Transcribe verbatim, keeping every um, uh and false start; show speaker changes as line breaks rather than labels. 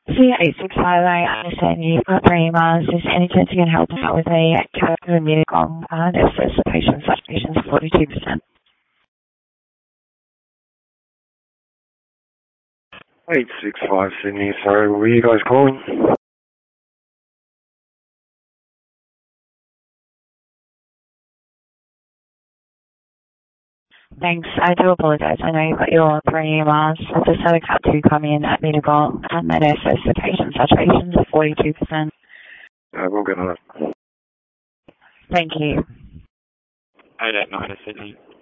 C eight six five eight, I understand you've got three emails. Is there any chance you can help us out with a character Immunocom? Uh, that says the patient saturation is forty-two percent.
eight six five Sydney, sorry, were you guys calling?
Thanks. I do apologise. I know you've got your three emails. I just had a cut two come in at Medical and that says the patient saturation is forty-two percent.
Uh, we'll get on it.
Thank you.
eight eight nine Sydney.